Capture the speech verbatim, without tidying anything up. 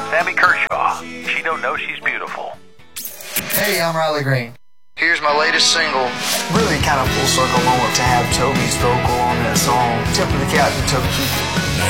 Sammy Kershaw. She don't know she's beautiful. Hey, I'm Riley Green. Here's my latest single. Really kind of full circle moment to have Toby's vocal on that song. Tip of the cap to Toby Keith.